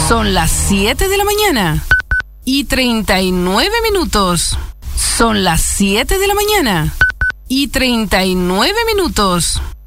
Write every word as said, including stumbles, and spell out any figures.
Son las siete de la mañana y treinta y nueve minutos. Son las siete de la mañana y treinta y nueve minutos.